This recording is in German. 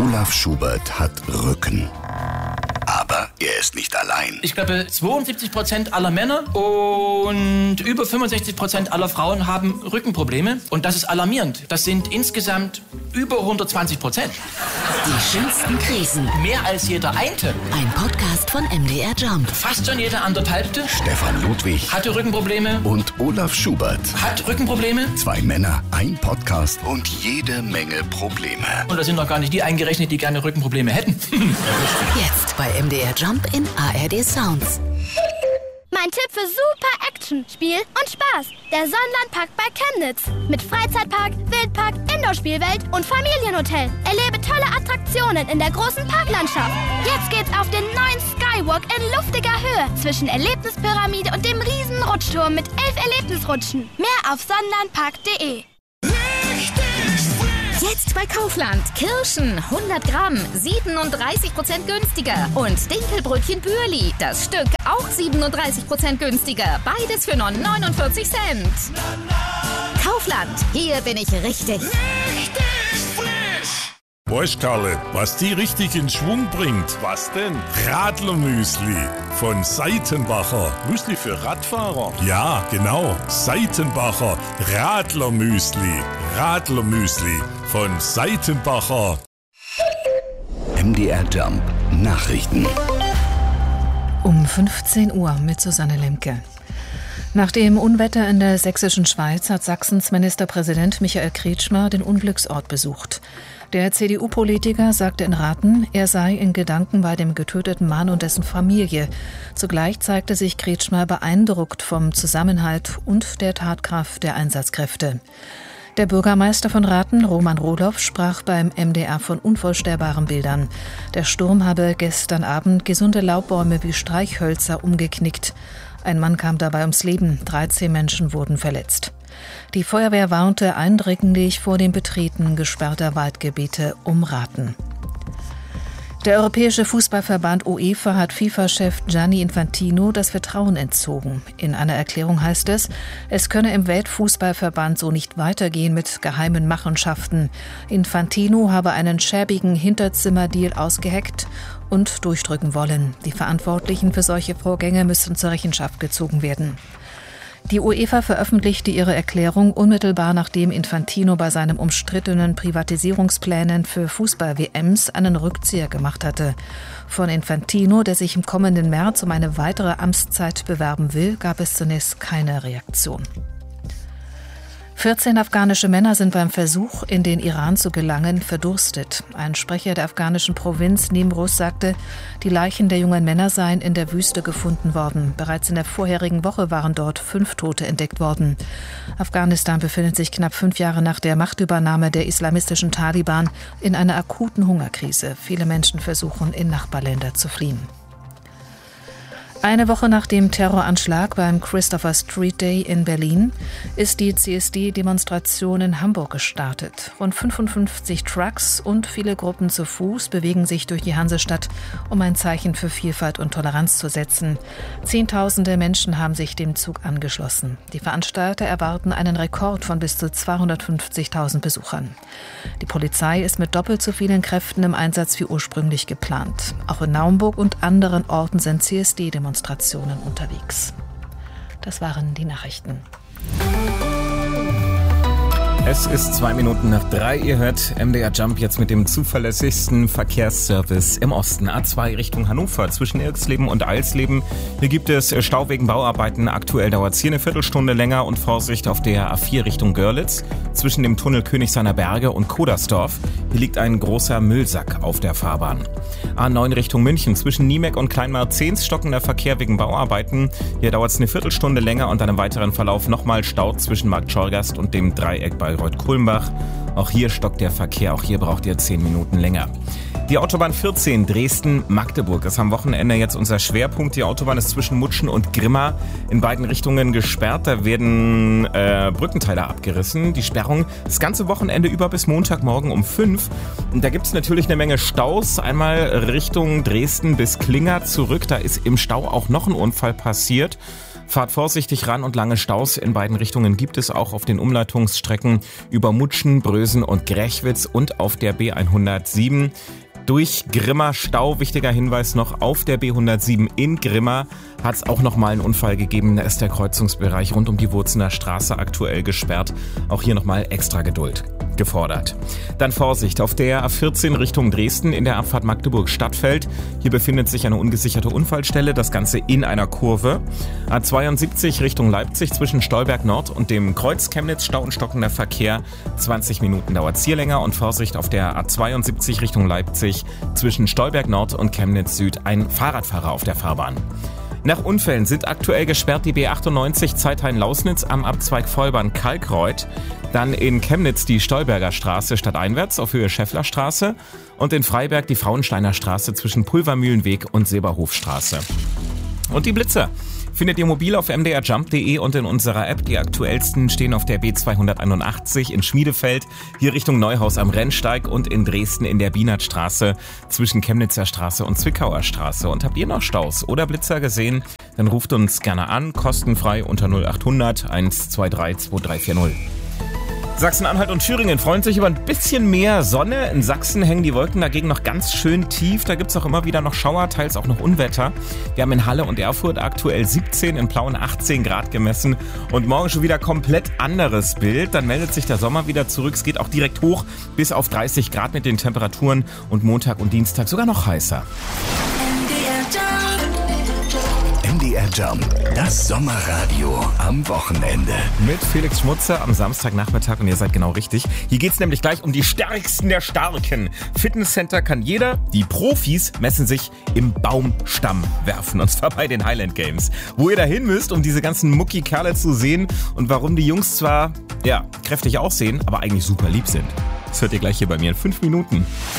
Olaf Schubert hat Rücken. Aber er ist nicht allein. Ich glaube, 72% aller Männer und über 65% aller Frauen haben Rückenprobleme. Und das ist alarmierend. Das sind insgesamt über 120%. Die schönsten Krisen. Mehr als jeder Einte. Ein Podcast von MDR Jump. Fast schon jeder anderthalbte. Stefan Ludwig Hatte Rückenprobleme. und Olaf Schubert. Hat Rückenprobleme. 2 Männer, ein Podcast und jede Menge Probleme. Und da sind noch gar nicht die eingerechnet, die gerne Rückenprobleme hätten. Jetzt bei MDR Jump in ARD Sounds. Mein Tipp für super Action, Spiel und Spaß. Der Sonnenlandpark bei Chemnitz. Mit Freizeitpark, Wildpark, Indoor-Spielwelt und Familienhotel. Erlebe tolle Attraktionen in der großen Parklandschaft. Jetzt geht's auf den neuen Skywalk in luftiger Höhe zwischen Erlebnispyramide und dem riesen Rutschturm mit 11 Erlebnisrutschen. Mehr auf sonnenlandpark.de. Jetzt bei Kaufland. Kirschen 100 Gramm, 37% günstiger. Und Dinkelbrötchen Bürli, das Stück auch 37% günstiger. Beides für nur 49 Cent. Kaufland, hier bin ich richtig. Weißt Karle, was die richtig in Schwung bringt? Was denn? Radlermüsli von Seitenbacher. Müsli für Radfahrer? Ja, genau. Seitenbacher Radlermüsli. Radlermüsli von Seitenbacher. MDR Jump Nachrichten. Um 15 Uhr mit Susanne Lemke. Nach dem Unwetter in der sächsischen Schweiz hat Sachsens Ministerpräsident Michael Kretschmer den Unglücksort besucht. Der CDU-Politiker sagte in Rathen, er sei in Gedanken bei dem getöteten Mann und dessen Familie. Zugleich zeigte sich Kretschmer beeindruckt vom Zusammenhalt und der Tatkraft der Einsatzkräfte. Der Bürgermeister von Rathen, Roman Rohloff, sprach beim MDR von unvorstellbaren Bildern. Der Sturm habe gestern Abend gesunde Laubbäume wie Streichhölzer umgeknickt. Ein Mann kam dabei ums Leben, 13 Menschen wurden verletzt. Die Feuerwehr warnte eindringlich vor dem Betreten gesperrter Waldgebiete um Rathen. Der Europäische Fußballverband UEFA hat FIFA-Chef Gianni Infantino das Vertrauen entzogen. In einer Erklärung heißt es, es könne im Weltfußballverband so nicht weitergehen mit geheimen Machenschaften. Infantino habe einen schäbigen Hinterzimmerdeal ausgeheckt und durchdrücken wollen. Die Verantwortlichen für solche Vorgänge müssen zur Rechenschaft gezogen werden. Die UEFA veröffentlichte ihre Erklärung unmittelbar nachdem Infantino bei seinen umstrittenen Privatisierungsplänen für Fußball-WMs einen Rückzieher gemacht hatte. Von Infantino, der sich im kommenden März um eine weitere Amtszeit bewerben will, gab es zunächst keine Reaktion. 14 afghanische Männer sind beim Versuch, in den Iran zu gelangen, verdurstet. Ein Sprecher der afghanischen Provinz Nimruz sagte, die Leichen der jungen Männer seien in der Wüste gefunden worden. Bereits in der vorherigen Woche waren dort 5 Tote entdeckt worden. Afghanistan befindet sich knapp 5 Jahre nach der Machtübernahme der islamistischen Taliban in einer akuten Hungerkrise. Viele Menschen versuchen, in Nachbarländer zu fliehen. Eine Woche nach dem Terroranschlag beim Christopher Street Day in Berlin ist die CSD-Demonstration in Hamburg gestartet. Rund 55 Trucks und viele Gruppen zu Fuß bewegen sich durch die Hansestadt, um ein Zeichen für Vielfalt und Toleranz zu setzen. Zehntausende Menschen haben sich dem Zug angeschlossen. Die Veranstalter erwarten einen Rekord von bis zu 250.000 Besuchern. Die Polizei ist mit doppelt so vielen Kräften im Einsatz wie ursprünglich geplant. Auch in Naumburg und anderen Orten sind CSD-Demonstrationen unterwegs. Das waren die Nachrichten. Es ist 2 Minuten nach 3. Ihr hört MDR Jump jetzt mit dem zuverlässigsten Verkehrsservice im Osten. A2 Richtung Hannover zwischen Irxleben und Eilsleben. Hier gibt es Stau wegen Bauarbeiten. Aktuell dauert es hier eine Viertelstunde länger und Vorsicht auf der A4 Richtung Görlitz zwischen dem Tunnel König seiner Berge und Kodersdorf. Hier liegt ein großer Müllsack auf der Fahrbahn. A9 Richtung München zwischen Niemeck und Kleinmarzens stockender Verkehr wegen Bauarbeiten. Hier dauert es eine Viertelstunde länger und dann im weiteren Verlauf nochmal Stau zwischen Marktschorgast und dem Dreieck bei Reuth-Kulmbach. Auch hier stockt der Verkehr, auch hier braucht ihr 10 Minuten länger. Die Autobahn 14 Dresden-Magdeburg ist am Wochenende jetzt unser Schwerpunkt. Die Autobahn ist zwischen Mutschen und Grimma in beiden Richtungen gesperrt. Da werden Brückenteile abgerissen. Die Sperrung das ganze Wochenende über bis Montagmorgen um 5. Und da gibt es natürlich eine Menge Staus. Einmal Richtung Dresden bis Klinger zurück. Da ist im Stau auch noch ein Unfall passiert. Fahrt vorsichtig ran und lange Staus in beiden Richtungen gibt es auch auf den Umleitungsstrecken über Mutschen, Brösen und Grechwitz und auf der B107. Durch Grimma Stau, wichtiger Hinweis noch, auf der B107 in Grimma hat es auch nochmal einen Unfall gegeben. Da ist der Kreuzungsbereich rund um die Wurzener Straße aktuell gesperrt. Auch hier nochmal extra Geduld gefordert. Dann Vorsicht auf der A14 Richtung Dresden in der Abfahrt Magdeburg-Stadtfeld. Hier befindet sich eine ungesicherte Unfallstelle, das Ganze in einer Kurve. A72 Richtung Leipzig zwischen Stolberg Nord und dem Kreuz Chemnitz, Stau und stockender Verkehr. 20 Minuten dauert es hier länger. Und Vorsicht auf der A72 Richtung Leipzig zwischen Stolberg Nord und Chemnitz Süd, ein Fahrradfahrer auf der Fahrbahn. Nach Unfällen sind aktuell gesperrt die B98 Zeithain-Lausnitz am Abzweig Vollbahn-Kalkreuth. Dann in Chemnitz die Stolberger Straße stadteinwärts auf Höhe Schäfflerstraße. Und in Freiberg die Frauensteiner Straße zwischen Pulvermühlenweg und Silberhofstraße. Und die Blitzer findet ihr mobil auf mdrjump.de und in unserer App. Die aktuellsten stehen auf der B281 in Schmiedefeld, hier Richtung Neuhaus am Rennsteig und in Dresden in der Bienertstraße zwischen Chemnitzer Straße und Zwickauer Straße. Und habt ihr noch Staus oder Blitzer gesehen? Dann ruft uns gerne an, kostenfrei unter 0800 123 2340. Sachsen-Anhalt und Thüringen freuen sich über ein bisschen mehr Sonne. In Sachsen hängen die Wolken dagegen noch ganz schön tief. Da gibt es auch immer wieder noch Schauer, teils auch noch Unwetter. Wir haben in Halle und Erfurt aktuell 17, in Plauen 18 Grad gemessen. Und morgen schon wieder komplett anderes Bild. Dann meldet sich der Sommer wieder zurück. Es geht auch direkt hoch bis auf 30 Grad mit den Temperaturen. Und Montag und Dienstag sogar noch heißer. MDR Jump, das Sommerradio am Wochenende. Mit Felix Schmutzer am Samstagnachmittag und ihr seid genau richtig. Hier geht's nämlich gleich um die Stärksten der Starken. Fitnesscenter kann jeder, die Profis messen sich im Baumstamm werfen. Und zwar bei den Highland Games. Wo ihr dahin müsst, um diese ganzen Mucki-Kerle zu sehen und warum die Jungs zwar, kräftig aussehen, aber eigentlich super lieb sind. Das hört ihr gleich hier bei mir in 5 Minuten.